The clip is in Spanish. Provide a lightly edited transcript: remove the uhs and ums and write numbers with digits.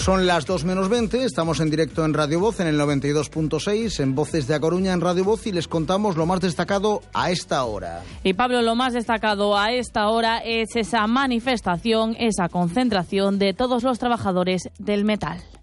Son las 2 menos 20, estamos en directo en Radio Voz, en el 92.6, en Voces de A Coruña, en Radio Voz, y les contamos lo más destacado a esta hora. Y Pablo, lo más destacado a esta hora es esa manifestación, esa concentración de todos los trabajadores del metal.